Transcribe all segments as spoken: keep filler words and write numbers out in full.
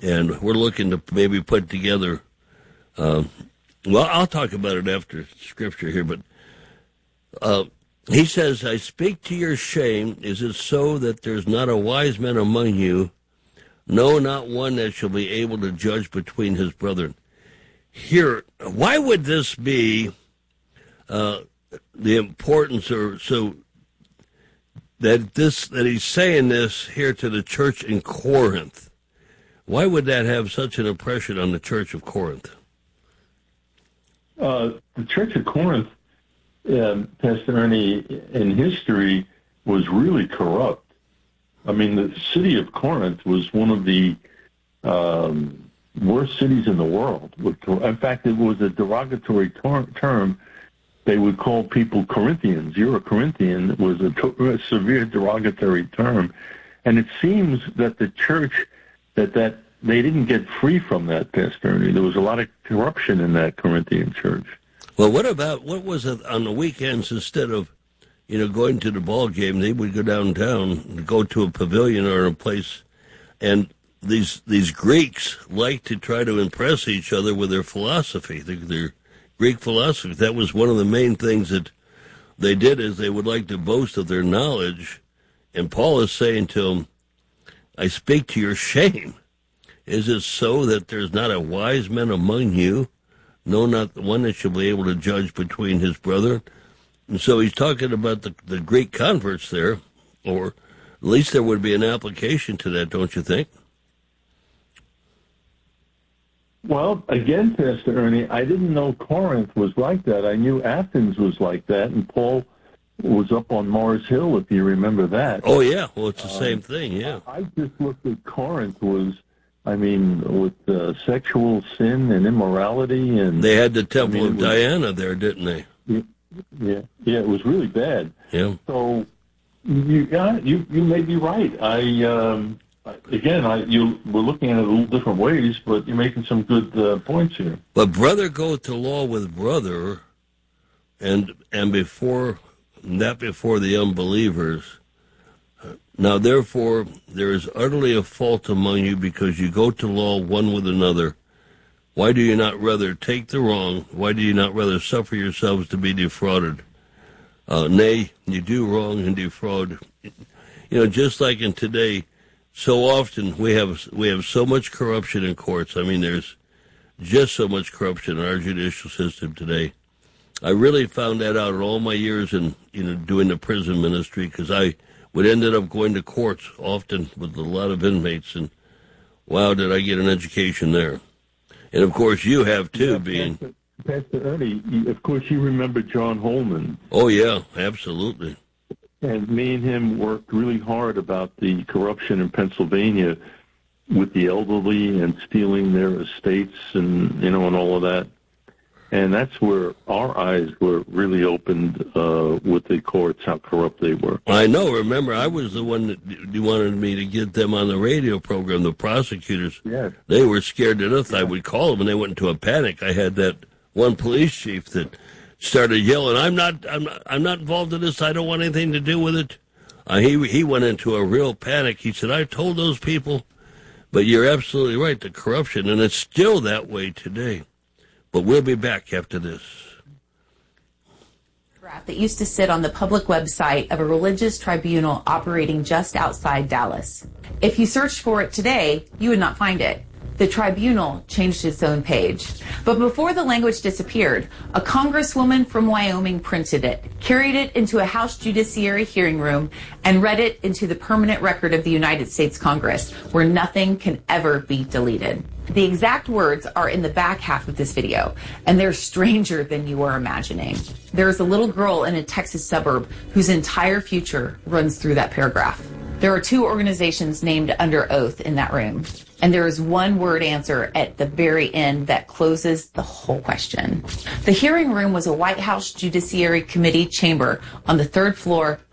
and we're looking to maybe put together, um, well, I'll talk about it after Scripture here, but uh, he says, I speak to your shame. Is it so that there's not a wise man among you? No, not one that shall be able to judge between his brethren. Here, why would this be uh, the importance, or so that this that he's saying this here to the church in Corinth? Why would that have such an impression on the church of Corinth? Uh, the church of Corinth, uh, Pastor Ernie, in history was really corrupt. I mean, the city of Corinth was one of the um, worst cities in the world. In fact, it was a derogatory ter- term. They would call people Corinthians. You're a Corinthian. It was a, to- a severe derogatory term. And it seems that the church, that, that they didn't get free from that, Pastor Ernie. There was a lot of corruption in that Corinthian church. Well, what about, what was it on the weekends instead of, you know, going to the ball game, they would go downtown, go to a pavilion or a place, and these these Greeks like to try to impress each other with their philosophy, their, their Greek philosophy. That was one of the main things that they did, is they would like to boast of their knowledge. And Paul is saying to them, I speak to your shame. Is it so that there's not a wise man among you? No, not the one that shall be able to judge between his brethren. And so he's talking about the, the Greek converts there, or at least there would be an application to that, don't you think? Well, again, Pastor Ernie, I didn't know Corinth was like that. I knew Athens was like that, and Paul was up on Mars Hill, if you remember that. Oh, yeah. Well, it's the um, same thing, yeah. I just looked at Corinth was, I mean, with uh, sexual sin and immorality. And they had the Temple I mean, of was, Diana there, didn't they? Yeah, yeah, yeah, it was really bad. Yeah. So you got you you may be right. I um, again, I you we're looking at it a little different ways, but you're making some good uh, points here. But brother goeth to law with brother, and and before not before the unbelievers. Now therefore there is utterly a fault among you, because you go to law one with another. Why do you not rather take the wrong? Why do you not rather suffer yourselves to be defrauded? Uh, nay, you do wrong and defraud. You know, just like in today, so often we have we have so much corruption in courts. I mean, there's just so much corruption in our judicial system today. I really found that out in all my years in, you know, doing the prison ministry, because I would ended up going to courts often with a lot of inmates, and wow, did I get an education there. And, of course, you have, too, yeah, being... Pastor, Pastor Ernie, of course, you remember John Holman. Oh, yeah, absolutely. And me and him worked really hard about the corruption in Pennsylvania with the elderly and stealing their estates and, you know, and all of that. And that's where our eyes were really opened uh, with the courts, how corrupt they were. I know. Remember, I was the one that you wanted me to get them on the radio program, the prosecutors. Yes. They were scared to death. I would call them, and they went into a panic. I had that one police chief that started yelling, I'm not, I'm not, I'm not involved in this. I don't want anything to do with it. Uh, he, he went into a real panic. He said, I told those people. But you're absolutely right, the corruption, and it's still that way today. But we'll be back after this. That used to sit on the public website of a religious tribunal operating just outside Dallas. If you searched for it today, you would not find it. The tribunal changed its own page. But before the language disappeared, a congresswoman from Wyoming printed it, carried it into a House Judiciary hearing room, and read it into the permanent record of the United States Congress, where nothing can ever be deleted. The exact words are in the back half of this video, and they're stranger than you are imagining. There is a little girl in a Texas suburb whose entire future runs through that paragraph. There are two organizations named under oath in that room, and there is one word answer at the very end that closes the whole question. The hearing room was a White House Judiciary Committee chamber on the third floor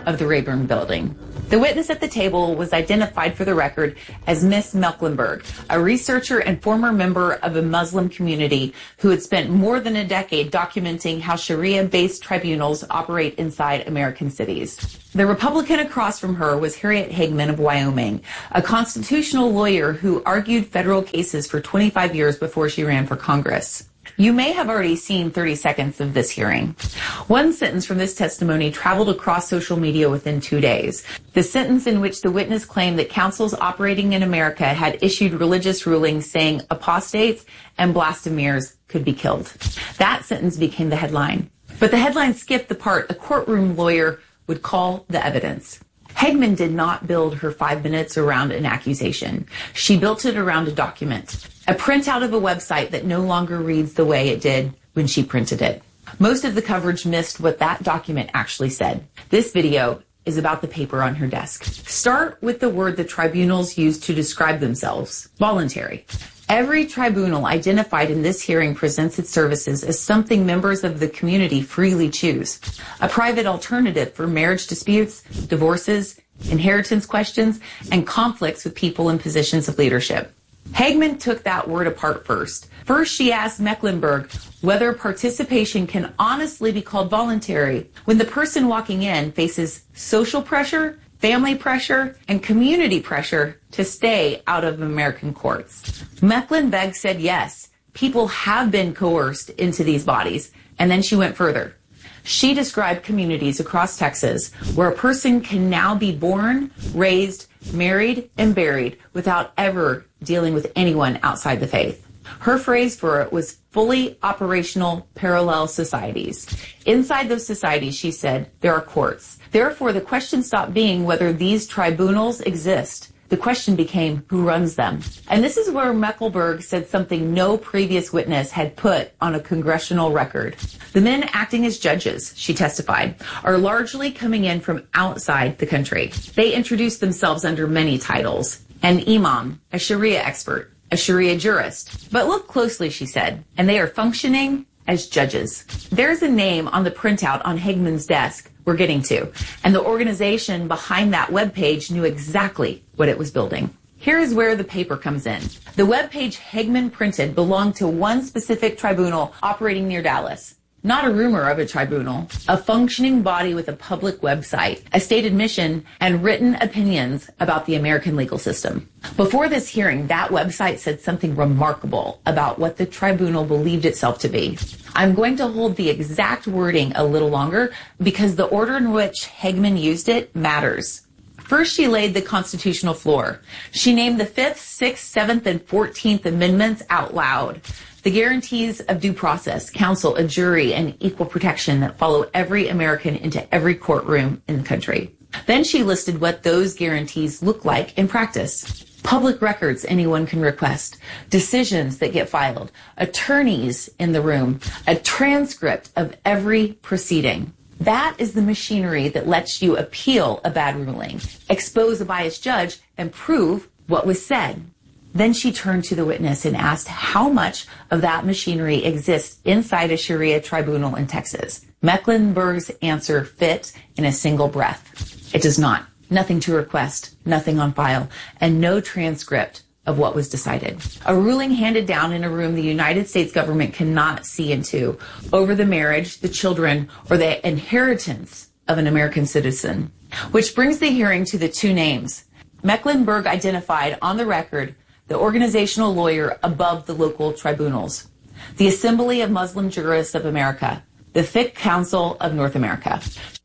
of the Rayburn building. The witness at the table was identified for the record as Miss Mecklenburg, a researcher and former member of a Muslim community who had spent more than a decade documenting how Sharia-based tribunals operate inside American cities. The Republican across from her was Harriet Hageman of Wyoming, a constitutional lawyer who argued federal cases for twenty-five years before she ran for Congress. You may have already seen thirty seconds of this hearing. One sentence from this testimony traveled across social media within two days. The sentence in which the witness claimed that councils operating in America had issued religious rulings saying apostates and blasphemers could be killed. That sentence became the headline. But the headline skipped the part a courtroom lawyer would call the evidence. Hageman did not build her five minutes around an accusation. She built it around a document, a printout of a website that no longer reads the way it did when she printed it. Most of the coverage missed what that document actually said. This video is about the paper on her desk. Start with the word the tribunals used to describe themselves: voluntary. Every tribunal identified in this hearing presents its services as something members of the community freely choose. A private alternative for marriage disputes, divorces, inheritance questions, and conflicts with people in positions of leadership. Hageman took that word apart first. First, she asked Mecklenburg whether participation can honestly be called voluntary when the person walking in faces social pressure, family pressure, and community pressure to stay out of American courts. Mecklenburg said yes, people have been coerced into these bodies, and then she went further. She described communities across Texas where a person can now be born, raised, married, and buried without ever dealing with anyone outside the faith. Her phrase for it was fully operational parallel societies. Inside those societies, she said, there are courts. Therefore, the question stopped being whether these tribunals exist. The question became who runs them. And this is where Mecklenburg said something no previous witness had put on a congressional record. The men acting as judges, she testified, are largely coming in from outside the country. They introduce themselves under many titles: an imam, a Sharia expert, a Sharia jurist. But look closely, she said, and they are functioning as judges. There's a name on the printout on Hageman's desk we're getting to, and the organization behind that webpage knew exactly what it was building. Here is where the paper comes in. The webpage Hageman printed belonged to one specific tribunal operating near Dallas. Not a rumor of a tribunal, a functioning body with a public website, a stated mission, and written opinions about the American legal system. Before this hearing, that website said something remarkable about what the tribunal believed itself to be. I'm going to hold the exact wording a little longer because the order in which Hageman used it matters. First, she laid the constitutional floor. She named the Fifth, Sixth, Seventh, and Fourteenth Amendments out loud. The guarantees of due process, counsel, a jury, and equal protection that follow every American into every courtroom in the country. Then she listed what those guarantees look like in practice. Public records anyone can request, decisions that get filed, attorneys in the room, a transcript of every proceeding. That is the machinery that lets you appeal a bad ruling, expose a biased judge, and prove what was said. Then she turned to the witness and asked how much of that machinery exists inside a Sharia tribunal in Texas. Mecklenburg's answer fit in a single breath. It does not. Nothing to request, nothing on file, and no transcript of what was decided. A ruling handed down in a room the United States government cannot see into over the marriage, the children, or the inheritance of an American citizen. Which brings the hearing to the two names. Mecklenburg identified on the record the organizational lawyer above the local tribunals, the Assembly of Muslim Jurists of America, the Fiqh Council of North America.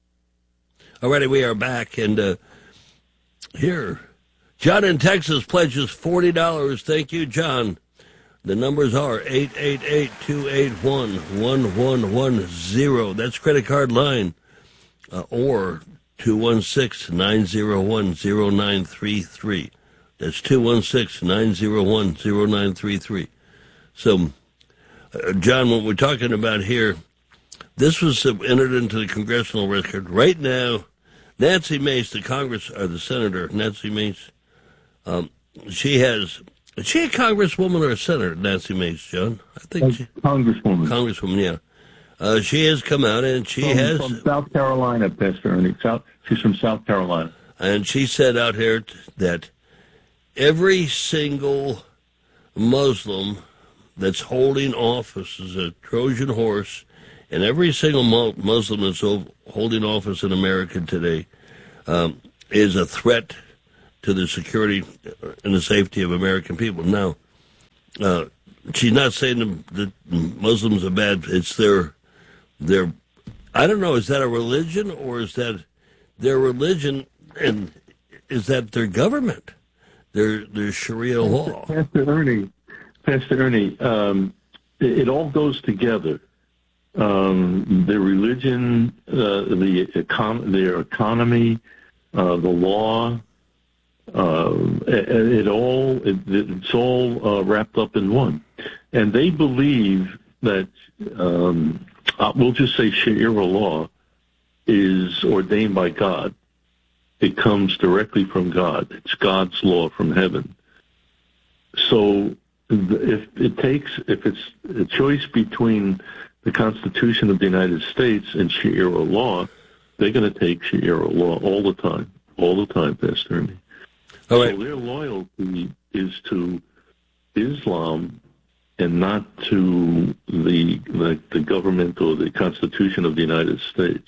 All righty, we are back, and uh, here, John in Texas pledges forty dollars. Thank you, John. The numbers are eight eight eight, two eight one, one one one zero. That's credit card line, uh, or two one six, nine zero one, zero nine three three. That's two one six, nine zero one, zero nine three three. So, uh, John, what we're talking about here, this was uh, entered into the congressional record. Right now, Nancy Mace, the Congress, or the Senator, Nancy Mace, um, she has, is she a Congresswoman or a Senator, Nancy Mace, John? I think uh, she, Congresswoman. Congresswoman, yeah. Uh, she has come out, and she from, has... From South Carolina, Pastor Ernie. South, she's from South Carolina. And she said out here t- that every single Muslim that's holding office is a Trojan horse, and every single mo- Muslim that's holding office in America today um, is a threat to the security and the safety of American people. Now, uh, she's not saying that Muslims are bad. It's their, their, I don't know, is that a religion or is that their religion and is that their government, their, their Sharia law? Pastor Ernie, Pastor Ernie, um, it, it all goes together. Um, their religion, uh, the econ- their economy, uh, the law, uh, it, it all it, it's all uh, wrapped up in one, and they believe that um, uh, we'll just say Sharia law is ordained by God. It comes directly from God. It's God's law from heaven. So if it takes, if it's a choice between the Constitution of the United States and Sharia law, they're going to take Sharia law all the time, all the time, Pastor Ernie. All right. So their loyalty is to Islam and not to the, the the government or the Constitution of the United States.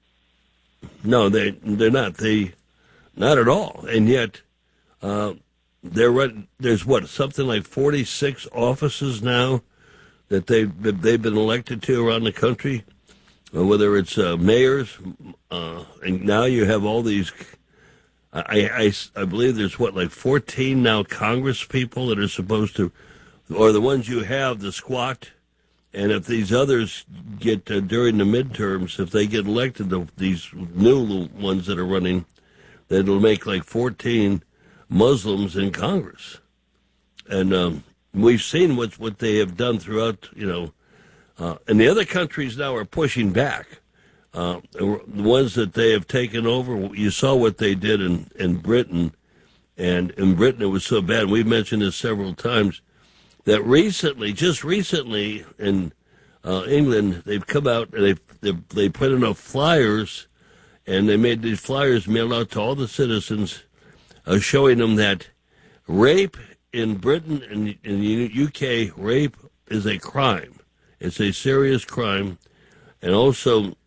No, they they're not. They not at all. And yet, uh, they're there's what something like forty-six offices now that they they've been elected to around the country, uh, whether it's uh, mayors, uh, and now you have all these. I, I, I believe there's what like fourteen now Congress people that are supposed to, or the ones you have the squat, and if these others get uh, during the midterms, if they get elected, the, these new ones that are running, that'll make like fourteen Muslims in Congress, and um, we've seen what what they have done throughout, you know, uh, and the other countries now are pushing back. Uh, the ones that they have taken over, you saw what they did in, in Britain, and in Britain it was so bad. We've mentioned this several times that recently, just recently in uh, England, they've come out and they they they put enough flyers, and they made these flyers mailed out to all the citizens, uh, showing them that rape in Britain and in the U K, rape is a crime. It's a serious crime, and also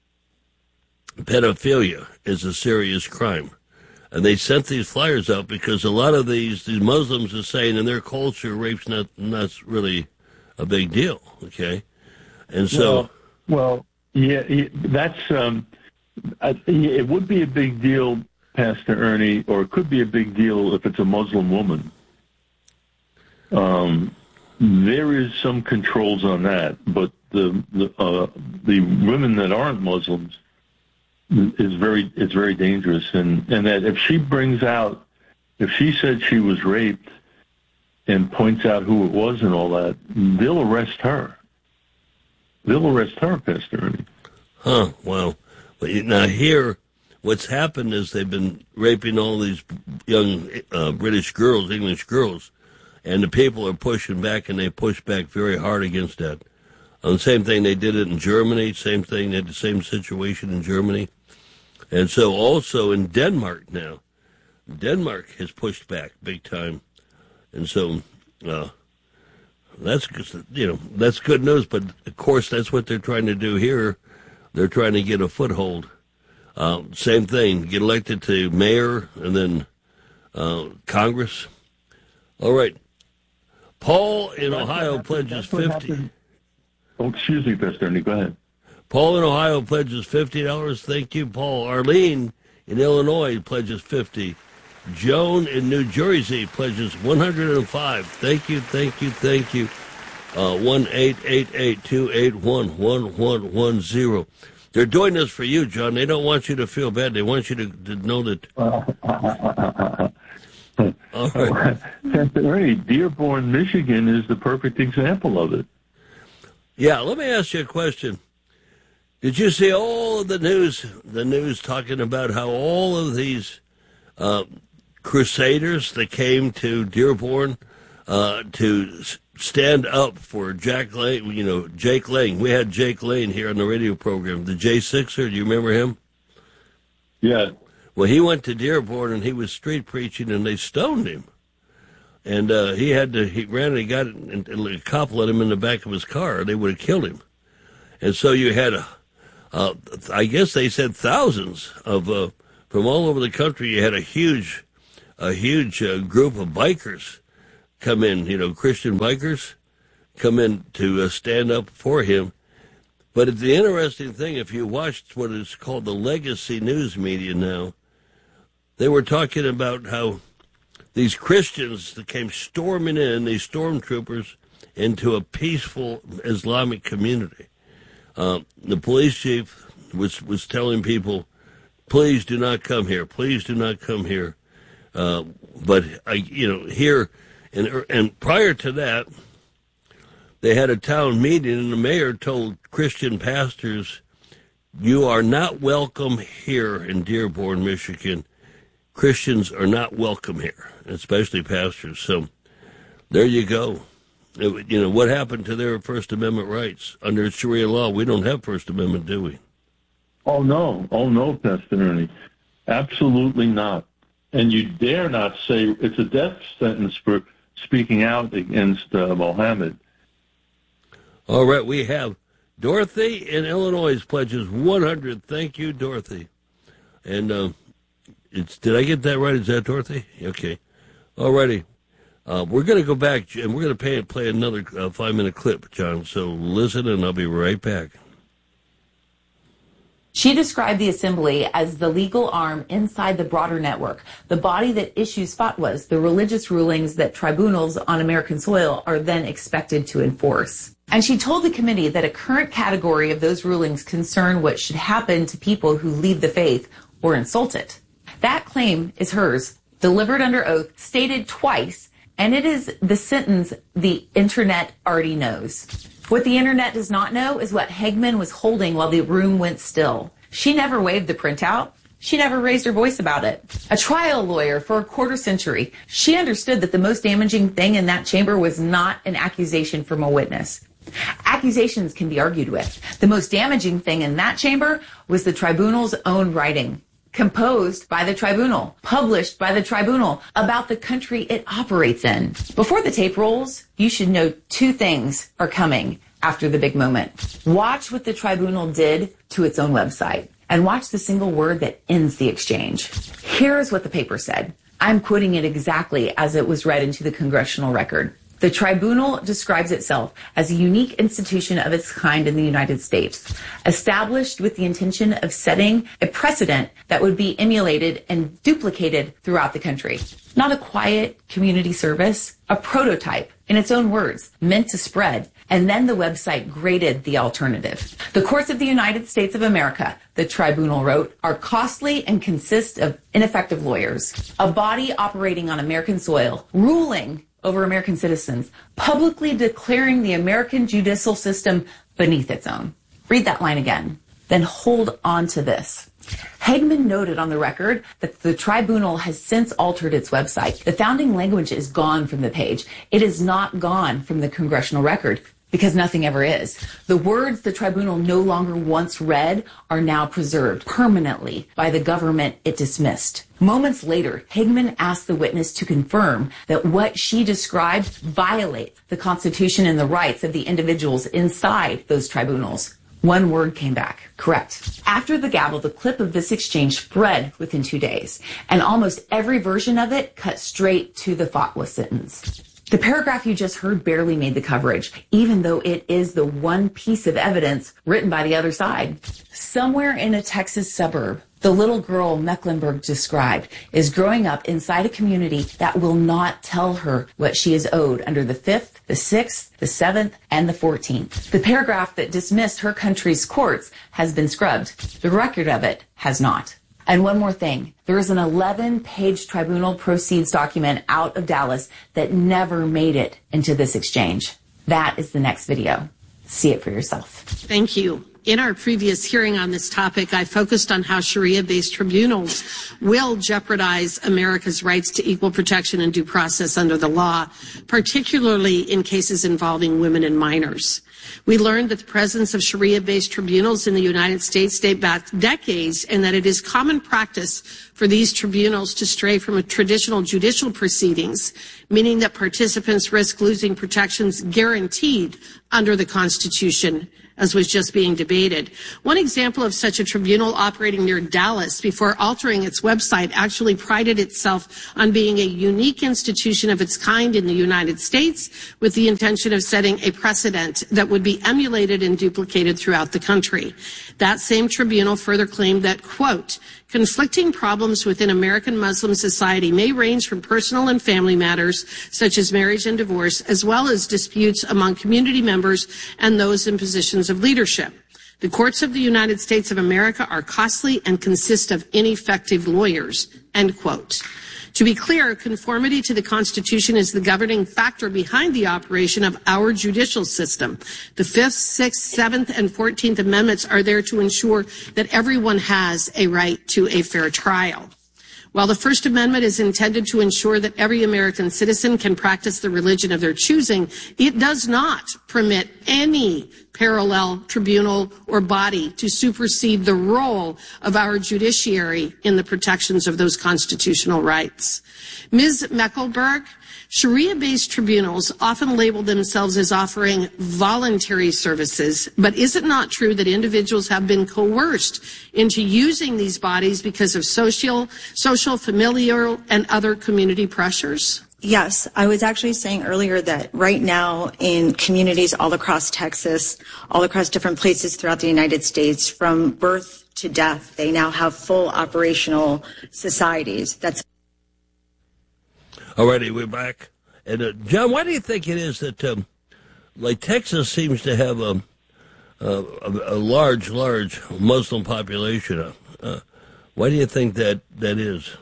pedophilia is a serious crime. And they sent these flyers out because a lot of these, these Muslims are saying in their culture rape's not not really a big deal, okay? And so... Well, well yeah, that's... Um, it would be a big deal, Pastor Ernie, or it could be a big deal if it's a Muslim woman. Um, there is some controls on that, but the the, uh, the women that aren't Muslims is very it's very dangerous, and, and that if she brings out, if she said she was raped and points out who it was and all that, they'll arrest her. They'll arrest her, Pastor Ernie. Huh, well, now here, what's happened is they've been raping all these young uh, British girls, English girls, and the people are pushing back, and they push back very hard against that. Uh, the same thing, they did it in Germany, same thing, they had the same situation in Germany. And so also in Denmark now, Denmark has pushed back big time. And so uh, that's, you know, that's good news. But, of course, that's what they're trying to do here. They're trying to get a foothold. Uh, same thing, get elected to mayor and then uh, Congress. All right. Paul in Ohio pledges fifty. Oh, excuse me, Pastor Ernie, go ahead. Paul in Ohio pledges fifty dollars. Thank you, Paul. Arlene in Illinois pledges fifty dollars. Joan in New Jersey pledges one hundred five dollars. Thank you, thank you, thank you. Uh, one eight eight eight two eight one one one one zero. They're doing this for you, John. They don't want you to feel bad. They want you to, to know that. All right. Pastor Ernie, Dearborn, Michigan is the perfect example of it. Yeah, let me ask you a question. Did you see all of the news, the news talking about how all of these uh, crusaders that came to Dearborn, uh, to stand up for Jack Lane, you know, Jake Lane. We had Jake Lane here on the radio program, the J Sixer. Do you remember him? Yeah. Well, he went to Dearborn and he was street preaching and they stoned him. And uh, he had to, he ran and he got it, and a cop let him in the back of his car. They would have killed him. And so you had, a, uh, I guess they said thousands of, uh, from all over the country, you had a huge, a huge uh, group of bikers come in, you know, Christian bikers come in to uh, stand up for him. But the interesting thing, if you watched what is called the legacy news media now, they were talking about how these Christians that came storming in, these stormtroopers, into a peaceful Islamic community. Uh, the police chief was, was telling people, please do not come here. Please do not come here. Uh, but, I, you know, here, and, and prior to that, they had a town meeting, and the mayor told Christian pastors, you are not welcome here in Dearborn, Michigan. Christians are not welcome here, especially pastors. So there you go. It, you know, what happened to their First Amendment rights? Under Sharia law, we don't have First Amendment, do we? Oh, no. Oh, no, Pastor Ernie. Absolutely not. And you dare not say it's a death sentence for speaking out against uh, Mohammed. All right, we have Dorothy in Illinois pledges one hundred. Thank you, Dorothy. And uh, it's did I get that right? Is that Dorothy? Okay. All righty. Uh, we're going to go back, and we're going to play, play another uh, five-minute clip, John. So listen, and I'll be right back. She described the assembly as the legal arm inside the broader network, the body that issues fatwas, the religious rulings that tribunals on American soil are then expected to enforce. And she told the committee that a current category of those rulings concern what should happen to people who leave the faith or insult it. That claim is hers, delivered under oath, stated twice, and it is the sentence the internet already knows. What the internet does not know is what Hegman was holding while the room went still. She never waved the printout. She never raised her voice about it. A trial lawyer for a quarter century, she understood that the most damaging thing in that chamber was not an accusation from a witness. Accusations can be argued with. The most damaging thing in that chamber was the tribunal's own writing, composed by the tribunal, published by the tribunal, about the country it operates in. Before the tape rolls, you should know two things are coming after the big moment. Watch what the tribunal did to its own website, and watch the single word that ends the exchange. Here's what the paper said. I'm quoting it exactly as it was read into the congressional record. The tribunal describes itself as a unique institution of its kind in the United States, established with the intention of setting a precedent that would be emulated and duplicated throughout the country. Not a quiet community service, a prototype, in its own words, meant to spread. And then the website graded the alternative. The courts of the United States of America, the tribunal wrote, are costly and consist of ineffective lawyers, a body operating on American soil, ruling over American citizens, publicly declaring the American judicial system beneath its own. Read that line again. Then hold on to this. Hegman noted on the record that the tribunal has since altered its website. The founding language is gone from the page. It is not gone from the congressional record, because nothing ever is. The words the tribunal no longer once read are now preserved permanently by the government it dismissed. Moments later, Hegman asked the witness to confirm that what she described violates the Constitution and the rights of the individuals inside those tribunals. One word came back, correct. After the gavel, the clip of this exchange spread within two days, and almost every version of it cut straight to the fatwa sentence. The paragraph you just heard barely made the coverage, even though it is the one piece of evidence written by the other side. Somewhere in a Texas suburb, the little girl Mecklenburg described is growing up inside a community that will not tell her what she is owed under the fifth, the sixth, the seventh, and the fourteenth. The paragraph that dismissed her country's courts has been scrubbed. The record of it has not. And one more thing, there is an eleven-page tribunal proceeds document out of Dallas that never made it into this exchange. That is the next video. See it for yourself. Thank you. In our previous hearing on this topic, I focused on how Sharia-based tribunals will jeopardize America's rights to equal protection and due process under the law, particularly in cases involving women and minors. We learned that the presence of Sharia-based tribunals in the United States date back decades, and that it is common practice for these tribunals to stray from traditional judicial proceedings, meaning that participants risk losing protections guaranteed under the Constitution, as was just being debated. One example of such a tribunal operating near Dallas before altering its website actually prided itself on being a unique institution of its kind in the United States, with the intention of setting a precedent that would be emulated and duplicated throughout the country. That same tribunal further claimed that, quote, conflicting problems within American Muslim society may range from personal and family matters, such as marriage and divorce, as well as disputes among community members and those in positions of leadership. The courts of the United States of America are costly and consist of ineffective lawyers, end quote. To be clear, conformity to the Constitution is the governing factor behind the operation of our judicial system. The Fifth, Sixth, Seventh, and Fourteenth Amendments are there to ensure that everyone has a right to a fair trial. While the First Amendment is intended to ensure that every American citizen can practice the religion of their choosing, it does not permit any parallel tribunal or body to supersede the role of our judiciary in the protections of those constitutional rights. Miz Meckelberg, Sharia-based tribunals often label themselves as offering voluntary services, but is it not true that individuals have been coerced into using these bodies because of social, social, familial, and other community pressures? Yes, I was actually saying earlier that right now in communities all across Texas, all across different places throughout the United States, from birth to death, they now have full operational societies. That's Alrighty, we're back. And uh, John, why do you think it is that, um, like, Texas seems to have a a, a large, large Muslim population? Uh, why do you think that that is?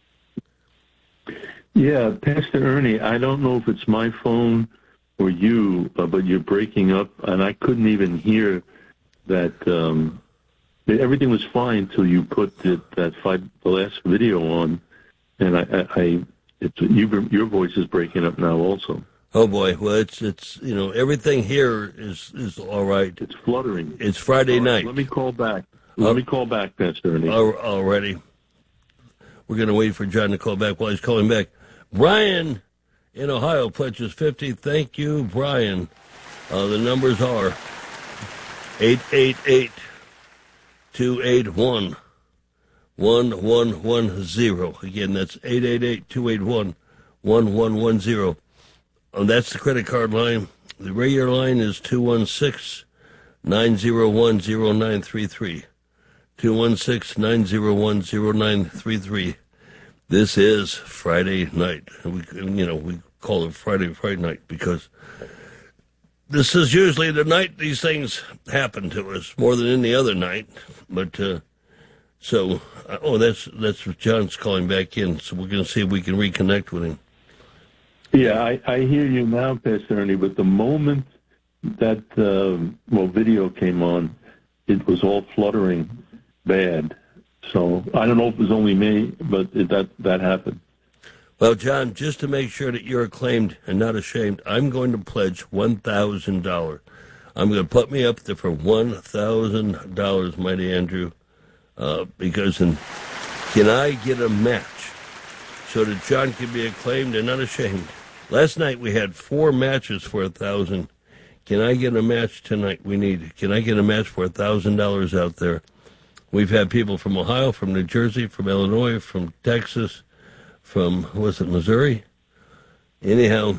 Yeah, Pastor Ernie, I don't know if it's my phone or you, uh, but you're breaking up, and I couldn't even hear that. Um, everything was fine until you put the, that five, the last video on, and I. I, I It's, you, your voice is breaking up now also. Oh, boy. Well, it's, it's you know, everything here is, is all right. It's fluttering. It's Friday right, night. Let me call back. Let uh, me call back, Pastor Ernie. Already. We're going to wait for John to call back while he's calling back. Brian in Ohio pledges fifty. Thank you, Brian. Uh, the numbers are eight eight eight, two eight one, one one one zero. Again, that's eight eight eight, two eight one, one one one zero. And that's the credit card line. The regular line is two one six, nine zero one, zero nine three three. two one six, nine zero one, zero nine three three. This is Friday night. We, you know, we call it Friday, Friday night because this is usually the night these things happen to us more than any other night. But, uh, so, uh, oh, that's, that's John's calling back in. So we're going to see if we can reconnect with him. Yeah, I, I hear you now, Pastor Ernie, but the moment that, uh, well, video came on, it was all fluttering bad. So I don't know if it was only me, but it, that, that happened. Well, John, just to make sure that you're acclaimed and not ashamed, I'm going to pledge one thousand dollars. I'm going to put me up there for one thousand dollars, Mighty Andrew, uh, because in, can I get a match so that John can be acclaimed and not ashamed? Last night we had four matches for one thousand dollars. Can I get a match tonight? We need, can I get a match for one thousand dollars out there? We've had people from Ohio, from New Jersey, from Illinois, from Texas, from, was it Missouri? Anyhow,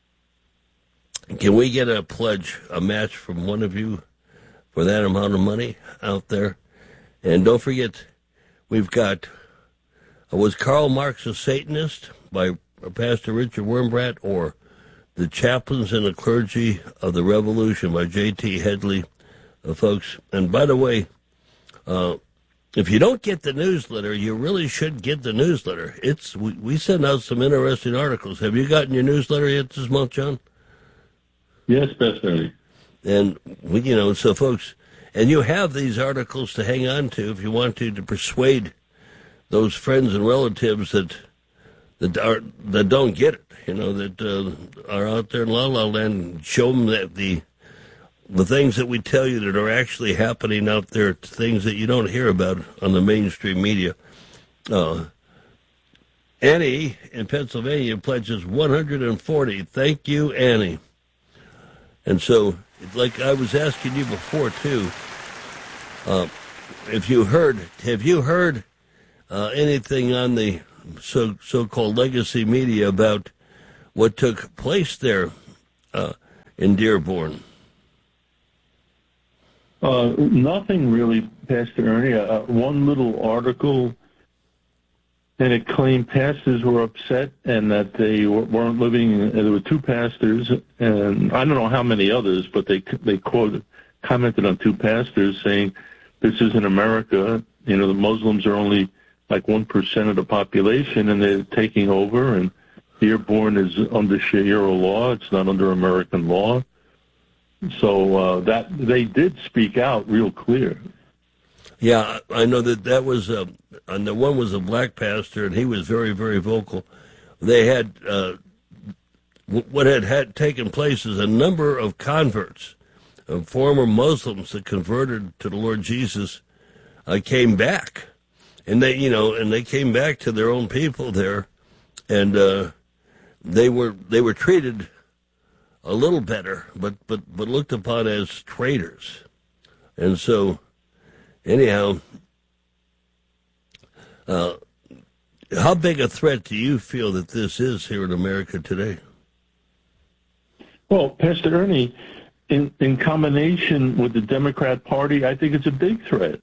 can we get a pledge, a match from one of you for that amount of money out there? And don't forget, we've got, uh, was Karl Marx a Satanist by Pastor Richard Wurmbrand, or The Chaplains and the Clergy of the Revolution by J T Headley, uh, folks. And by the way, Uh, if you don't get the newsletter, you really should get the newsletter. It's we, we send out some interesting articles. Have you gotten your newsletter yet this month, John? Yes, Pastor Ernie. And we, you know, so folks, And you have these articles to hang on to if you want to, to persuade those friends and relatives that that are that don't get it, you know, that uh, are out there in La La Land. Show them that the the things that we tell you that are actually happening out there, things that you don't hear about on the mainstream media. Uh, Annie in Pennsylvania pledges one hundred forty. Thank you, Annie. And so, like I was asking you before too, uh, if you heard, have you heard uh, anything on the so so-called legacy media about what took place there uh, in Dearborn? Uh, nothing really, Pastor Ernie. Uh, one little article, and it claimed pastors were upset and that they weren't living. And there were two pastors, and I don't know how many others, but they they quoted, commented on two pastors saying, "This isn't America. You know, the Muslims are only like one percent of the population, and they're taking over. And Dearborn is under Sharia law; it's not under American law." So uh, that they did speak out real clear. Yeah, I know that that was, uh, and the one was a black pastor, and he was very, very vocal. They had, uh, what had, had taken place is a number of converts, uh, former Muslims that converted to the Lord Jesus, uh, came back. And they, you know, and they came back to their own people there, and uh, they were they were treated a little better, but, but, but looked upon as traitors. And so, anyhow, uh, how big a threat do you feel that this is here in America today? Well, Pastor Ernie, in, in combination with the Democrat Party, I think it's a big threat.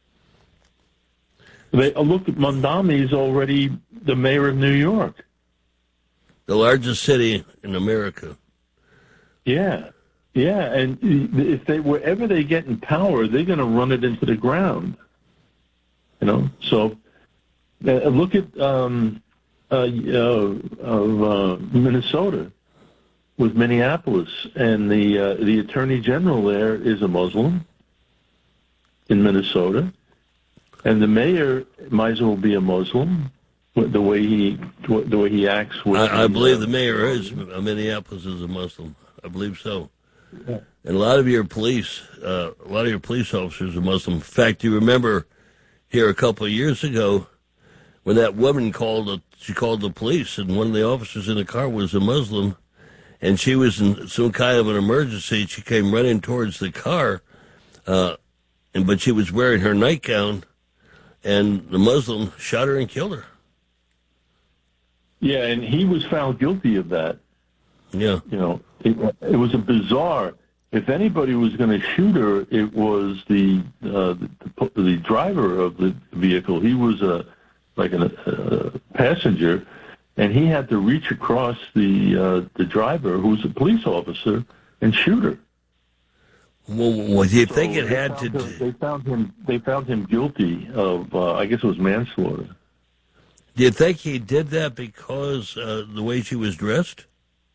They, look, Mondami is already the mayor of New York. The largest city in America. Yeah, yeah, and if they wherever they get in power, they're going to run it into the ground. You know, so uh, look at um, uh, uh, of uh, Minnesota with Minneapolis, and the uh, the attorney general there is a Muslim in Minnesota, and the mayor might as well be a Muslim. The way he the way he acts with, I, I believe uh, the mayor is uh, Minneapolis is a Muslim. I believe so. Yeah. And a lot of your police, uh, a lot of your police officers are Muslim. In fact, you remember here a couple of years ago when that woman called, a, she called the police, and one of the officers in the car was a Muslim, and she was in some kind of an emergency. She came running towards the car, uh, and but she was wearing her nightgown, and the Muslim shot her and killed her. Yeah, and he was found guilty of that. Yeah. You know, it, it was a bizarre. If anybody was going to shoot her, it was the, uh, the the driver of the vehicle. He was a like a, a passenger, and he had to reach across the uh, the driver, who was a police officer, and shoot her. Well, well do you so think it had to? Him, they found him. They found him guilty of. Uh, I guess it was manslaughter. Do you think he did that because uh, the way she was dressed?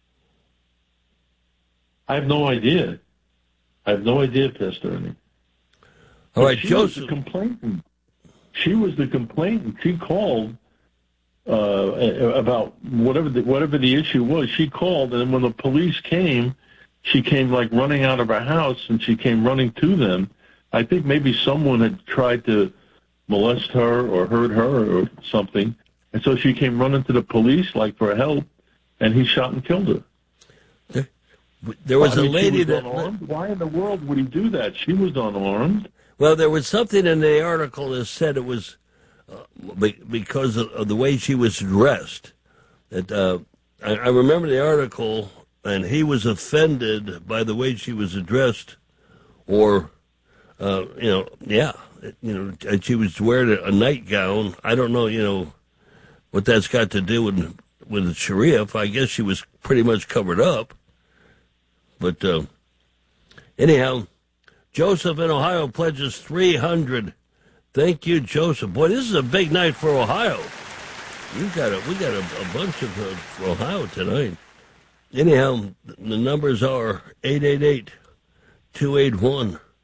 I have no idea. I have no idea, Pastor Ernie. All right, she Joseph. Was the complainant. She was the complainant. She called uh, about whatever the, whatever the issue was. She called, and then when the police came, she came like running out of her house, and she came running to them. I think maybe someone had tried to molest her or hurt her or something, and so she came running to the police like for help, and he shot and killed her. There was well, I a mean, lady was that. Unarmed. Why in the world would he do that? She was unarmed. Well, there was something in the article that said it was uh, because of, of the way she was dressed. That uh, I, I remember the article, and he was offended by the way she was dressed, or uh, you know, yeah, you know, she was wearing a nightgown. I don't know, you know, what that's got to do with with Sharia. I guess she was pretty much covered up. But uh, anyhow, Joseph in Ohio pledges three hundred. Thank you, Joseph. Boy, this is a big night for Ohio. We got a we got a, a bunch of uh, for Ohio tonight. Anyhow, the numbers are eight eight eight, two eight one,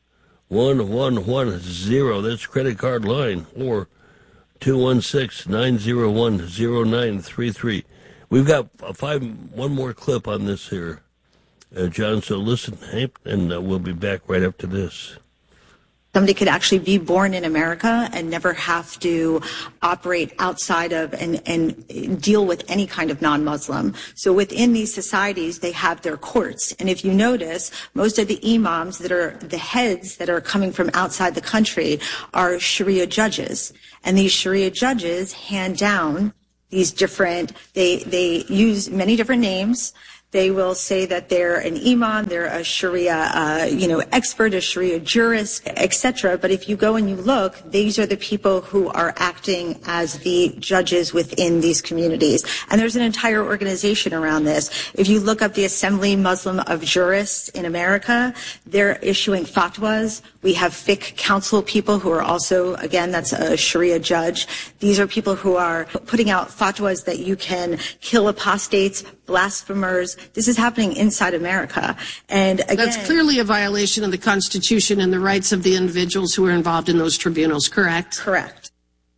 one one one zero. That's credit card line. Or two one six, nine zero one, zero nine three three. We've got five, one more clip on this here, uh, John. So listen, and uh, we'll be back right after this. Somebody could actually be born in America and never have to operate outside of and, and deal with any kind of non-Muslim. So within these societies, they have their courts. And if you notice, most of the imams that are the heads that are coming from outside the country are Sharia judges. And these Sharia judges hand down these different, they, they use many different names. They will say that they're an imam, they're a Sharia, uh, you know, expert, a Sharia jurist, et cetera. But if you go and you look, these are the people who are acting as the judges within these communities. And there's an entire organization around this. If you look up the Assembly Muslim of Jurists in America, they're issuing fatwas. We have fiqh council people who are also, again, that's a Sharia judge. These are people who are putting out fatwas that you can kill apostates, blasphemers. This is happening inside America. And again, that's clearly a violation of the Constitution and the rights of the individuals who are involved in those tribunals, correct? Correct.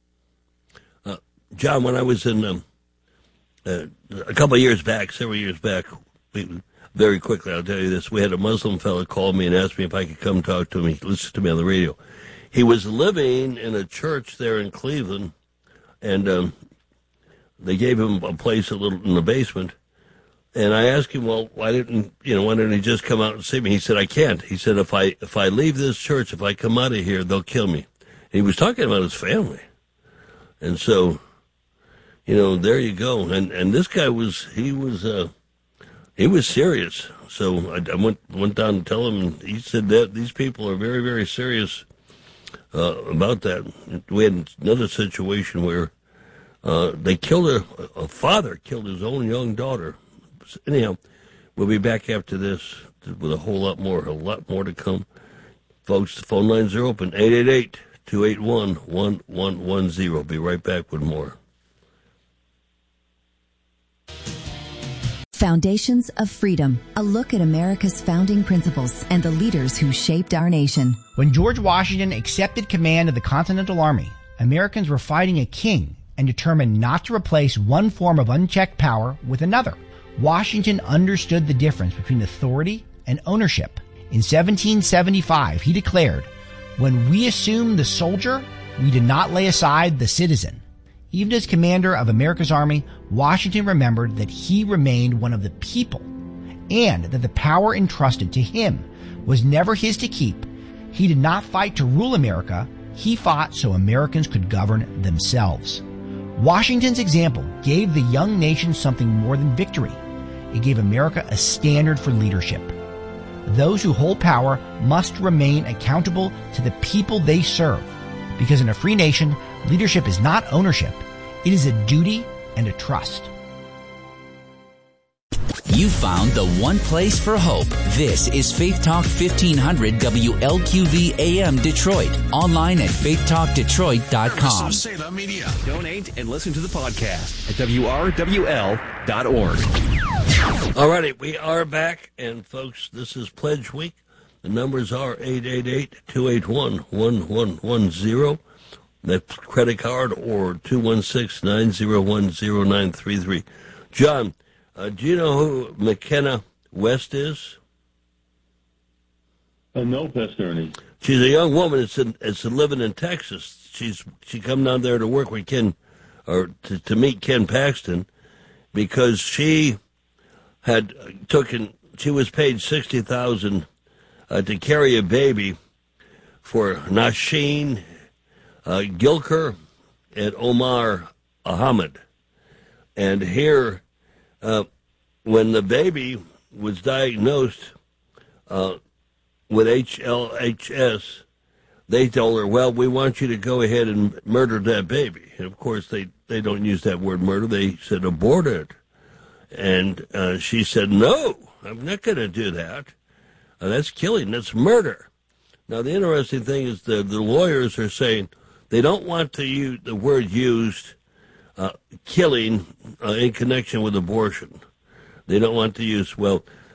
Uh, John, when I was in um, uh, a couple of years back, several years back, we, very quickly, I'll tell you this, we had a Muslim fellow call me and asked me if I could come talk to him. He listened to me on the radio. He was living in a church there in Cleveland, and um, they gave him a place a little in the basement. And I asked him, well, why didn't, you know, why didn't he just come out and see me? He said, I can't. He said, if I, if I leave this church, if I come out of here, they'll kill me. And he was talking about his family. And so, you know, there you go. And, and this guy was, he was, uh, he was serious. So I, I went, went down to tell him, and he said that these people are very, very serious, uh, about that. We had another situation where, uh, they killed a, a father killed his own young daughter. Anyhow, we'll be back after this with a whole lot more, a lot more to come. Folks, the phone lines are open, eight eight eight, two eight one, one one one zero. Be right back with more. Foundations of Freedom, a look at America's founding principles and the leaders who shaped our nation. When George Washington accepted command of the Continental Army, Americans were fighting a king and determined not to replace one form of unchecked power with another. Washington understood the difference between authority and ownership. In seventeen seventy-five, he declared, "When we assume the soldier, we did not lay aside the citizen." Even as commander of America's army, Washington remembered that he remained one of the people and that the power entrusted to him was never his to keep. He did not fight to rule America. He fought so Americans could govern themselves. Washington's example gave the young nation something more than victory. It gave America a standard for leadership. Those who hold power must remain accountable to the people they serve, because in a free nation, leadership is not ownership. It is a duty and a trust. You found the one place for hope. This is Faith Talk fifteen hundred W L Q V A M Detroit. Online at faith talk detroit dot com. Salem Media. Donate and listen to the podcast at W R W L dot org. All righty, we are back. And, folks, this is Pledge Week. The numbers are eight eight eight, two eight one, one one one zero. That's credit card, or two one six, nine zero one, zero nine three three. John, Uh, do you know who McKenna West is? Uh, no, Pastor Ernie. She's a young woman that's, in, that's living in Texas. She's she come down there to work with Ken, or to, to meet Ken Paxton, because she had taken. She was paid sixty thousand uh, to carry a baby for Nasheen uh, Gilker and Omar Ahmed, and here. Uh, when the baby was diagnosed uh, with H L H S, they told her, well, we want you to go ahead and murder that baby. And, of course, they, they don't use that word murder. They said abort it. And uh, she said, no, I'm not going to do that. Uh, that's killing. That's murder. Now, the interesting thing is the, the lawyers are saying they don't want to use the word used Uh, killing uh, in connection with abortion. They don't want to use, well,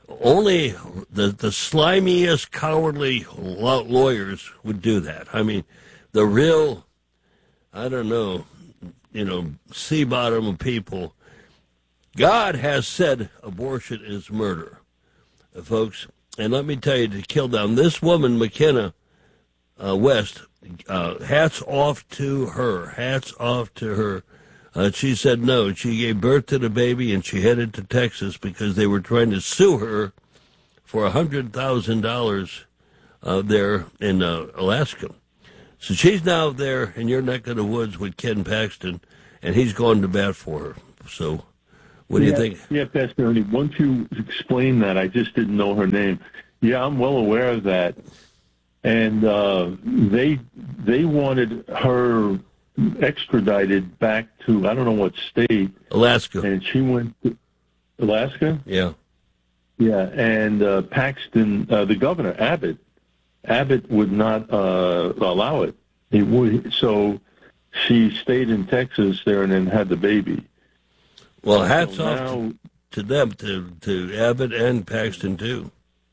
only the, the slimiest, cowardly lawyers would do that. I mean, the real, I don't know, you know, sea bottom people. God has said abortion is murder, uh, folks. And let me tell you, to kill down this woman, McKenna uh, West, uh, hats off to her. Hats off to her. Uh, she said no. She gave birth to the baby, and she headed to Texas because they were trying to sue her for one hundred thousand dollars uh, there in uh, Alaska. So she's now there in your neck of the woods with Ken Paxton, and he's going to bat for her. So what do yeah, you think? Yeah, Pastor Ernie, once you explain that, I just didn't know her name. Yeah, I'm well aware of that. And uh, they they wanted her extradited back to, I don't know what state. Alaska. And she went to Alaska? Yeah. Yeah, and uh, Paxton, uh, the governor, Abbott, Abbott would not uh, allow it. He would, so she stayed in Texas there and then had the baby. Well, hats so off now, to, to them, to, to Abbott and Paxton, too.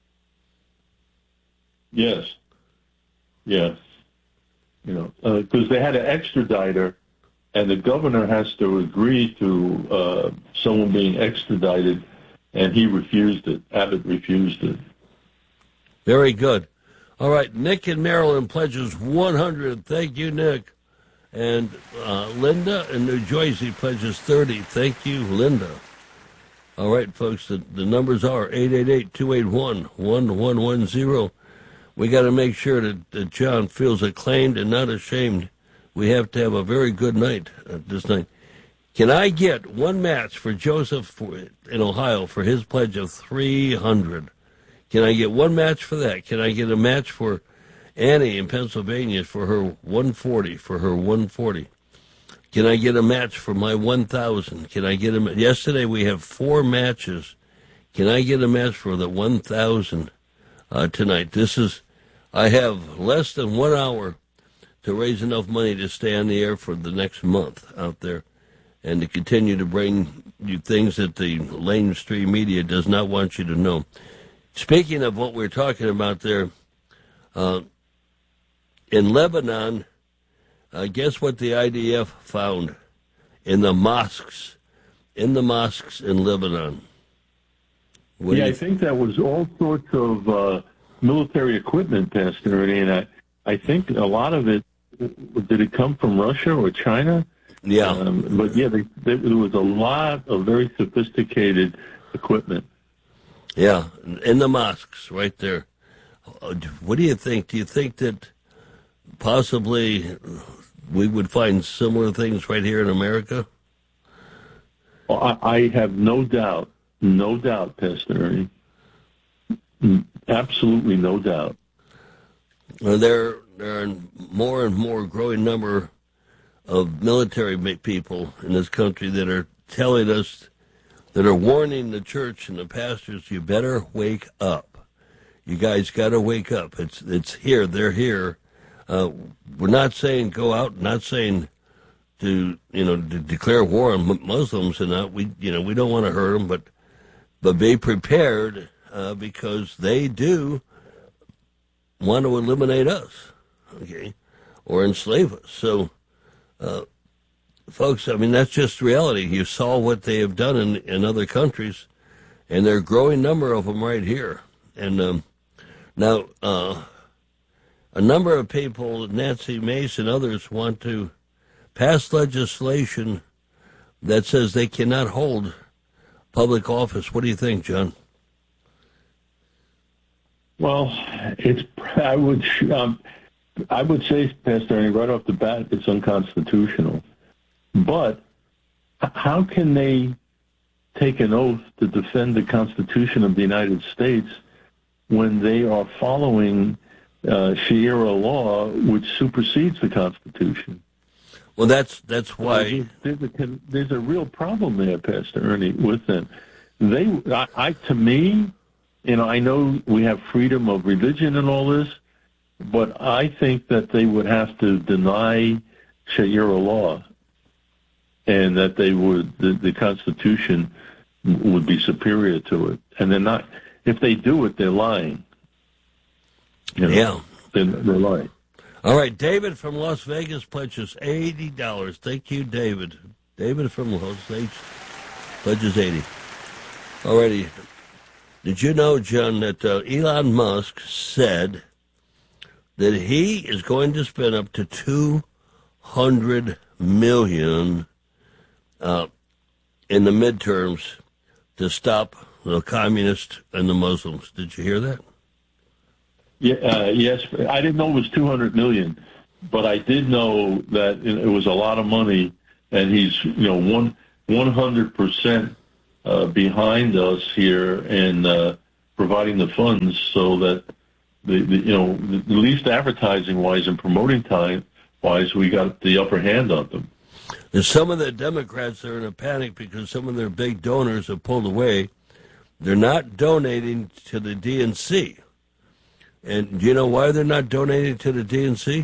Yes. Yes. You know, because uh, they had to extradite her, and the governor has to agree to uh, someone being extradited, and he refused it. Abbott refused it. Very good. All right, Nick in Maryland pledges one hundred. Thank you, Nick. And uh, Linda in New Jersey pledges thirty. Thank you, Linda. All right, folks, the, the numbers are eight eight eight, two eight one, one one one zero. We got to make sure that, that John feels acclaimed and not ashamed. We have to have a very good night uh, this night. Can I get one match for Joseph for, in Ohio for his pledge of three hundred? Can I get one match for that? Can I get a match for Annie in Pennsylvania for her one forty, for her one forty? Can I get a match for my one thousand? Can I get a Yesterday we have four matches. Can I get a match for the one thousand uh, tonight? This is, I have less than one hour to raise enough money to stay on the air for the next month out there and to continue to bring you things that the mainstream media does not want you to know. Speaking of what we're talking about there, uh, in Lebanon, uh, guess what the I D F found in the mosques, in the mosques in Lebanon? What yeah, you... I think that was all sorts of uh, military equipment, Pastor Ernie, and I, I think a lot of it, did it come from Russia or China? Yeah. Um, but, yeah, they, they, there was a lot of very sophisticated equipment. Yeah, in the mosques right there. What do you think? Do you think that possibly we would find similar things right here in America? Well, I, I have no doubt, no doubt, Pastor Ernie. Absolutely no doubt. Well, there, there are more and more growing number of military people in this country that are telling us, that are warning the church and the pastors, you better wake up. You guys got to wake up. It's it's here. They're here. Uh, we're not saying go out. Not saying to you know to declare war on Muslims and that. We you know we don't want to hurt them, but but be prepared uh, because they do want to eliminate us, okay, or enslave us. So. Uh, Folks, I mean, that's just reality. You saw what they have done in, in other countries, and there are a growing number of them right here. And um, now, uh, a number of people, Nancy Mace and others, want to pass legislation that says they cannot hold public office. What do you think, John? Well, it's I would um, I would say, Pastor Ernie, right off the bat, it's unconstitutional. But how can they take an oath to defend the Constitution of the United States when they are following uh, Sharia law, which supersedes the Constitution? Well, that's that's why there's a, there's a real problem there, Pastor Ernie, with them. They, I, I, to me, you know, I know we have freedom of religion and all this, but I think that they would have to deny Sharia law. And that they would, the, the Constitution would be superior to it, and they're not. if they do it, they're lying. You know, yeah. They're, they're lying. All right, David from Las Vegas pledges eighty dollars. Thank you, David. David from Las Vegas pledges eighty. All righty. Did you know, John, that uh, Elon Musk said that he is going to spend up to two hundred million dollars uh, in the midterms to stop the communists and the Muslims? Did you hear that? Yeah, uh, yes. I didn't know it was two hundred million dollars, but I did know that it was a lot of money, and he's, you know, one, one hundred percent uh, behind us here in uh, providing the funds so that, the, the you know, at least advertising-wise and promoting time-wise, we got the upper hand on them. There's some of the Democrats that are in a panic because some of their big donors have pulled away. They're not donating to the D N C. And do you know why they're not donating to the D N C?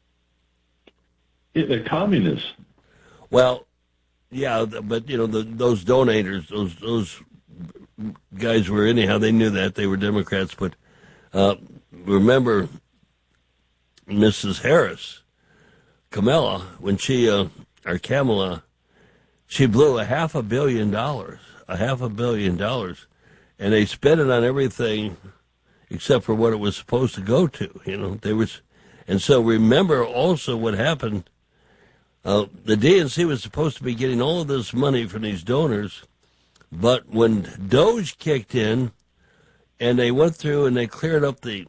Yeah, they're communists. Well, yeah, but, you know, the, those donators, those those guys were, anyhow, they knew that. They were Democrats. But uh, remember Missus Harris, Kamala, when she, uh, or Kamala, she blew a half a billion dollars, a half a billion dollars, and they spent it on everything except for what it was supposed to go to. You know, they was, and so remember also what happened. Uh, the D N C was supposed to be getting all of this money from these donors, but when Doge kicked in, and they went through and they cleared up the,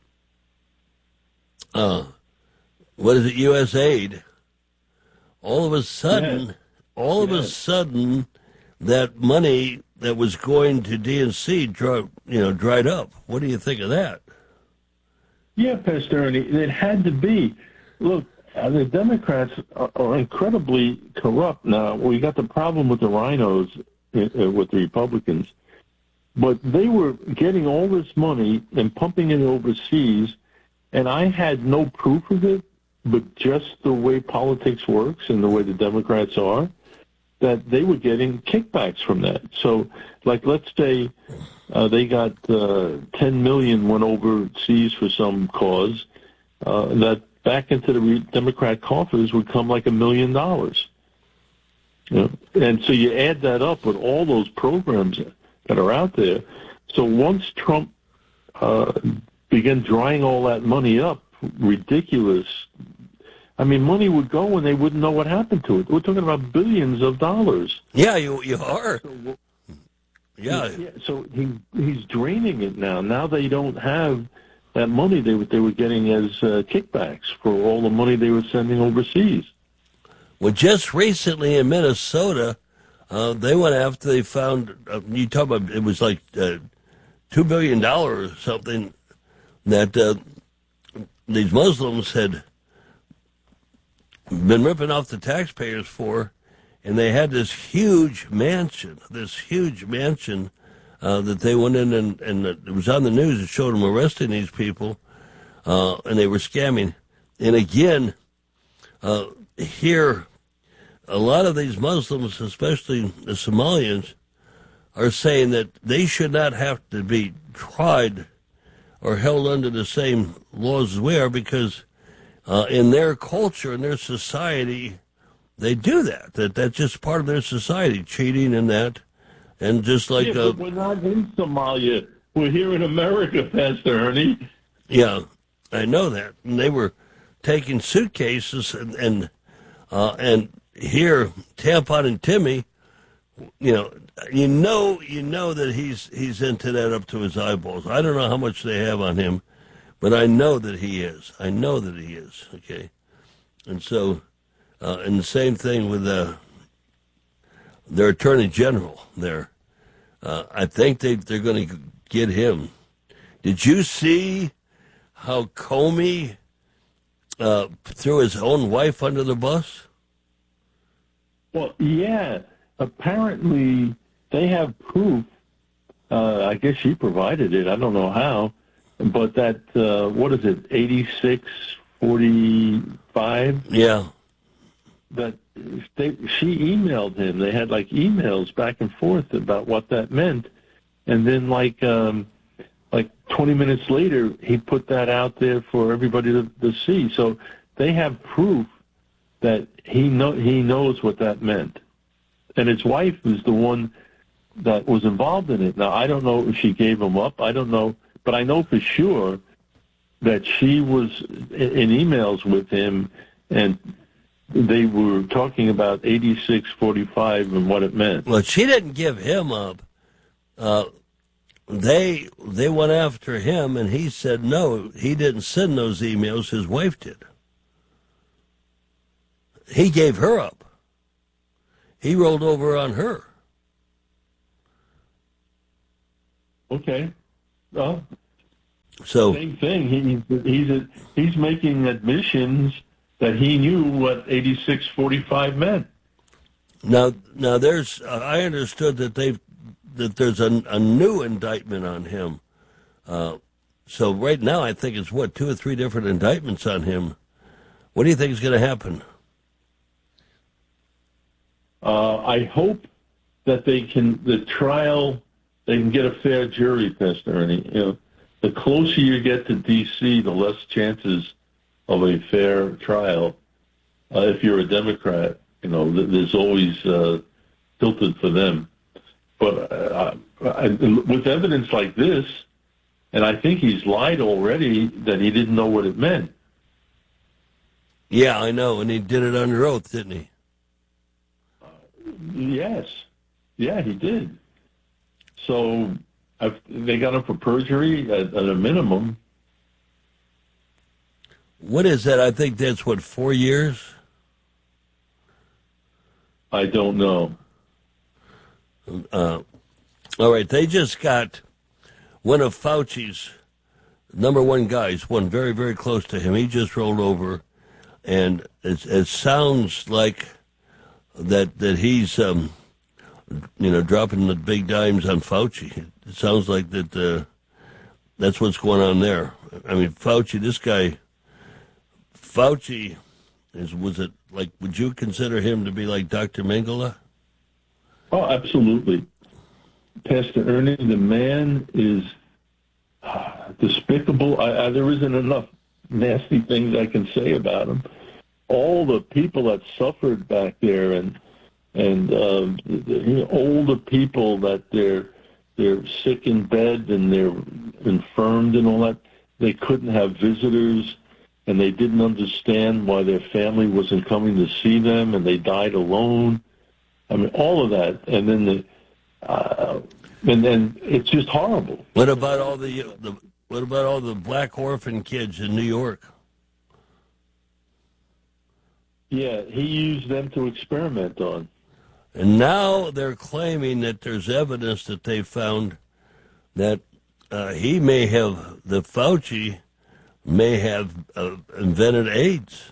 uh, what is it, U S aid, all of a sudden, yes. all of yes. a sudden, that money that was going to D N C, dry, you know, dried up. What do you think of that? Yeah, Pastor Ernie, it had to be. Look, uh, the Democrats are, are incredibly corrupt now. We got the problem with the rhinos uh, with the Republicans, but they were getting all this money and pumping it overseas, and I had no proof of it, but just the way politics works and the way the Democrats are, that they were getting kickbacks from that. So, like, let's say uh, they got uh, ten million dollars went overseas for some cause, uh, that back into the re- Democrat coffers would come like a million dollars. You know? And so you add that up with all those programs that are out there. So once Trump uh, began drying all that money up, ridiculous, I mean, money would go and they wouldn't know what happened to it. We're talking about billions of dollars. Yeah, you you are. So, yeah. yeah. So he he's draining it now. Now they don't have that money they were, they were getting as uh, kickbacks for all the money they were sending overseas. Well, just recently in Minnesota, uh, they went after they found, uh, you talk about, it was like uh, two billion dollars or something that uh, these Muslims had been ripping off the taxpayers for, and they had this huge mansion, this huge mansion uh, that they went in and, and it was on the news. It showed them arresting these people, uh, and they were scamming. And again, uh, here, a lot of these Muslims, especially the Somalians, are saying that they should not have to be tried or held under the same laws as we are because Uh, in their culture, in their society, they do that. That that's just part of their society, cheating and that, and just like yeah, uh, but we're not in Somalia. We're here in America, Pastor Ernie. Yeah, I know that. And they were taking suitcases and and uh, and here, Tampon and Timmy, you know, you know, you know that he's he's into that up to his eyeballs. I don't know how much they have on him. But I know that he is. I know that he is, okay? And so, uh, and the same thing with uh, their attorney general there. Uh, I think they, they're going to get him. Did you see how Comey uh, threw his own wife under the bus? Well, yeah. Apparently, they have proof. Uh, I guess she provided it. I don't know how. But that, uh, what is it, eighty-six forty-five? Yeah. That they, she emailed him. They had, like, emails back and forth about what that meant. And then, like, um, like twenty minutes later, he put that out there for everybody to, to see. So they have proof that he know he knows what that meant, and his wife is the one that was involved in it. Now I don't know if she gave him up. I don't know, but I know for sure that she was in emails with him, and they were talking about eighty-six forty-five and what it meant. Well, she didn't give him up. Uh, they they went after him, and he said no, he didn't send those emails. His wife did. He gave her up. He rolled over on her. Okay. Well, so same thing. He, he's a, he's making admissions that he knew what eighty-six forty-five meant. Now, now there's. Uh, I understood that they've that there's a, a new indictment on him. Uh, so right now, I think it's what two or three different indictments on him. What do you think is going to happen? Uh, I hope that they can the trial they can get a fair jury, Pastor Ernie. You know, the closer you get to D C, the less chances of a fair trial. Uh, if you're a Democrat, you know, th- there's always uh, tilted for them. But uh, I, with evidence like this, and I think he's lied already that he didn't know what it meant. Yeah, I know, and he did it under oath, didn't he? Uh, yes. Yeah, he did. So I've, they got him for perjury at, at a minimum. What is that? I think that's, what, four years? I don't know. Uh, all right, they just got one of Fauci's number one guys, one very, very close to him. He just rolled over, and it, it sounds like that that he's, um, you know, dropping the big dimes on Fauci. It sounds like that uh, that's what's going on there. I mean, Fauci, this guy, Fauci, is was it like? Would you consider him to be like Doctor Mengele? Oh, absolutely. Pastor Ernie, the man is uh, despicable. I, I, there isn't enough nasty things I can say about him. All the people that suffered back there, and and uh, the, you know, older people that they're they're sick in bed and they're infirmed and all that. They couldn't have visitors, and they didn't understand why their family wasn't coming to see them, and they died alone. I mean, all of that, and then the, uh, and then it's just horrible. What about all the, the what about all the black orphan kids in New York? Yeah, he used them to experiment on. And now they're claiming that there's evidence that they found that uh, he may have, the Fauci may have uh, invented AIDS.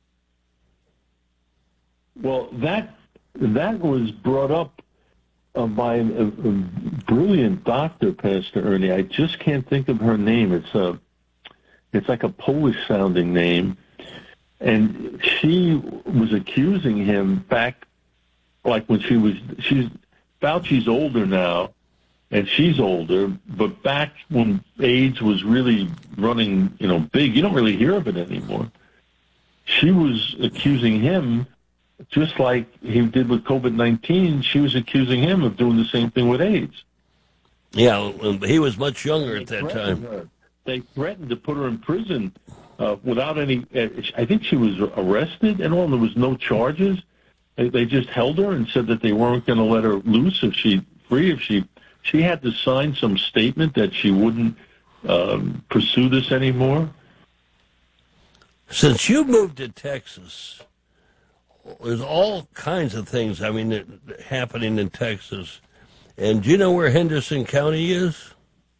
Well, that that was brought up uh, by a, a brilliant doctor, Pastor Ernie. I just can't think of her name. It's a, it's like a Polish-sounding name, and she was accusing him back, like when she was. She's Fauci's older now, and she's older. But back when AIDS was really running, you know, big, you don't really hear of it anymore. She was accusing him. Just like he did with COVID nineteen, she was accusing him of doing the same thing with AIDS. Yeah, he was much younger at that time. Her. They threatened to put her in prison uh, without any... I think she was arrested and all. There was no charges. They, they just held her and said that they weren't going to let her loose if she... free if she... She had to sign some statement that she wouldn't um, pursue this anymore. Since you moved to Texas... There's all kinds of things, I mean, happening in Texas. And do you know where Henderson County is?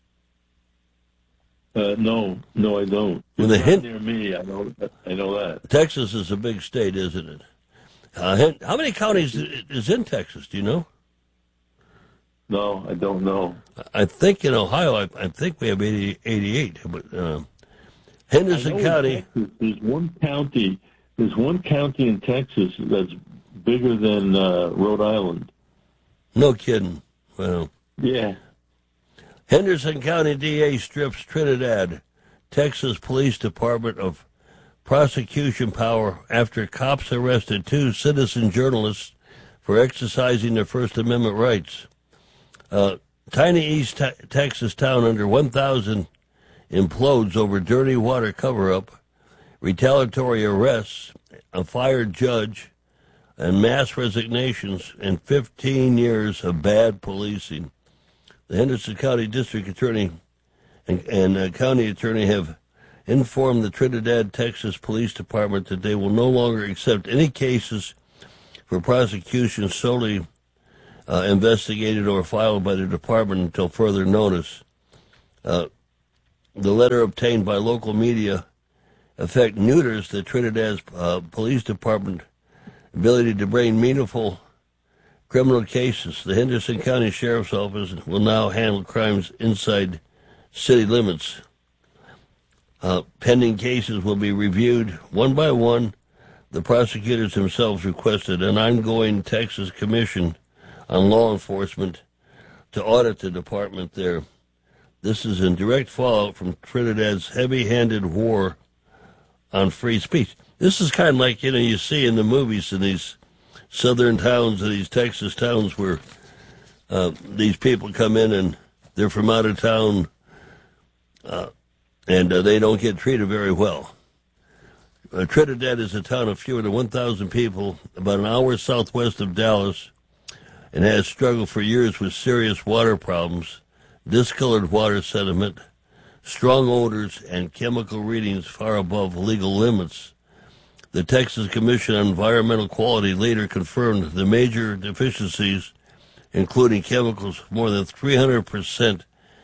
Uh, no, no, I don't. It's well, the not Hen- near me. I know, I know that. Texas is a big state, isn't it? Uh, how many counties is in Texas? Do you know? No, I don't know. I think in Ohio, I, I think we have eighty, eighty-eight. But uh, Henderson County. Texas, there's one county. There's one county in Texas that's bigger than uh, Rhode Island. No kidding. Well, yeah. Henderson County D A strips Trinidad, Texas Police Department of prosecution power after cops arrested two citizen journalists for exercising their First Amendment rights. Uh, tiny East te- Texas town under one thousand implodes over dirty water cover-up, retaliatory arrests, a fired judge, and mass resignations, and fifteen years of bad policing. The Henderson County District Attorney and, and uh, County Attorney have informed the Trinidad, Texas Police Department that they will no longer accept any cases for prosecution solely uh, investigated or filed by the department until further notice. Uh, the letter obtained by local media effect neuters the Trinidad's uh, Police Department ability to bring meaningful criminal cases. The Henderson County Sheriff's Office will now handle crimes inside city limits. Uh, pending cases will be reviewed one by one. The prosecutors themselves requested an ongoing Texas Commission on Law Enforcement to audit the department there. This is in direct fallout from Trinidad's heavy-handed war on free speech. This is kind of like, you know, you see in the movies in these southern towns, in these Texas towns where uh, these people come in and they're from out of town, uh, and uh, they don't get treated very well. Uh, Trinidad is a town of fewer than one thousand people, about an hour southwest of Dallas, and has struggled for years with serious water problems, discolored water sediment, strong odors, and chemical readings far above legal limits. The Texas Commission on Environmental Quality later confirmed the major deficiencies, including chemicals more than three hundred percent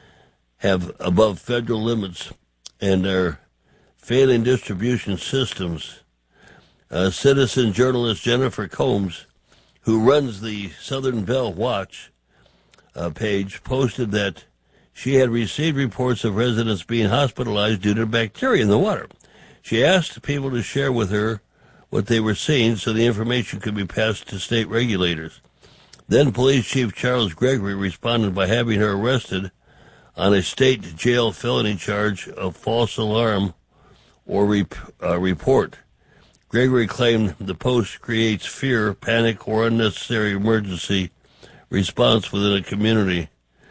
have above federal limits and are failing distribution systems. Uh, citizen journalist Jennifer Combs, who runs the Southern Bell Watch uh, page, posted that she had received reports of residents being hospitalized due to bacteria in the water. She asked people to share with her what they were seeing so the information could be passed to state regulators. Then Police Chief Charles Gregory responded by having her arrested on a state jail felony charge of false alarm or rep- uh, report. Gregory claimed the post creates fear, panic, or unnecessary emergency response within a community.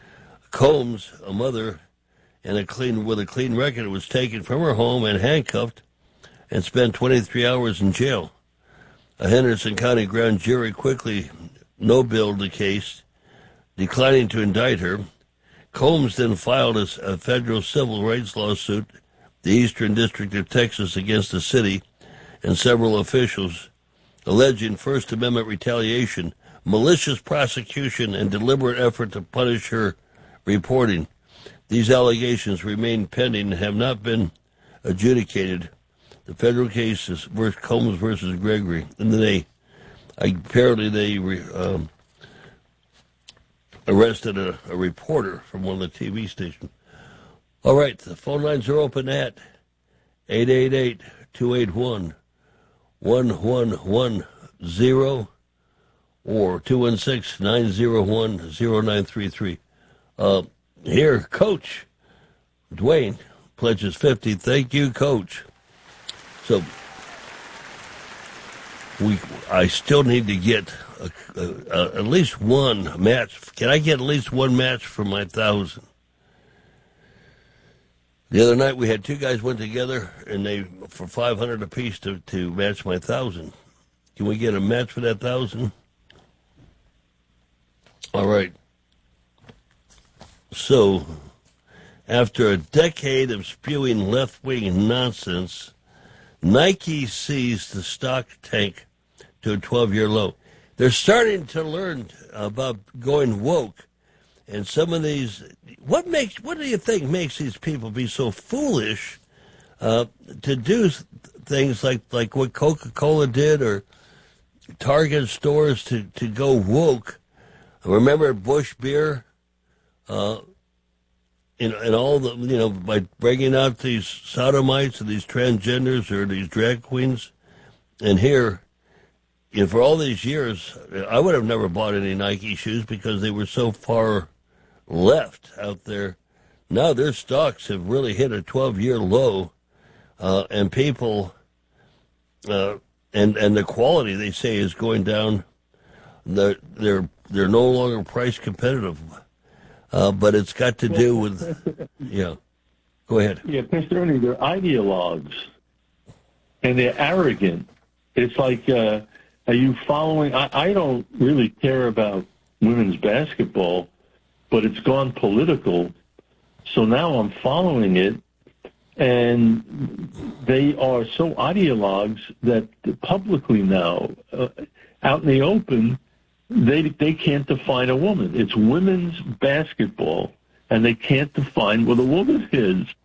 Combs, a mother and a clean with a clean record, was taken from her home and handcuffed and spent twenty-three hours in jail. A Henderson County grand jury quickly no-billed the case, declining to indict her. Combs then filed a, a federal civil rights lawsuit, the Eastern District of Texas, against the city and several officials, alleging First Amendment retaliation, malicious prosecution, and deliberate effort to punish her reporting. These allegations remain pending and have not been adjudicated. The federal case is Combs versus Gregory, and then they apparently they um, arrested a, a reporter from one of the T V stations. All right, the phone lines are open at eight eight eight, two eight one, one one one zero or two one six, nine zero one, zero nine three three. Uh, here, Coach Dwayne pledges fifty. Thank you, Coach. So we, I still need to get a, a, a, at least one match. Can I get at least one match for my thousand? The other night we had two guys went together and they for five hundred apiece to to match my thousand. Can we get a match for that thousand? All right. So, after a decade of spewing left-wing nonsense, Nike sees the stock tank to a twelve-year low. They're starting to learn about going woke, and some of these. What makes? What do you think makes these people be so foolish uh, to do things like like what Coca-Cola did or Target stores to to go woke? Remember Busch Beer? Uh, and, and all the, you know, by bringing out these sodomites and these transgenders or these drag queens. And here, you know, for all these years, I would have never bought any Nike shoes because they were so far left out there. now their stocks have really hit a twelve-year low, uh, and people, uh, and and the quality they say is going down. They're they're they're no longer price competitive, uh, but it's got to do with yeah. Go ahead. Yeah, Pastor Ernie, they're ideologues, and they're arrogant. It's like, uh, are you following? I, I don't really care about women's basketball, but it's gone political, so now I'm following it, and they are so ideologues that publicly now, uh, out in the open, they they can't define a woman. It's women's basketball, and they can't define what a woman is.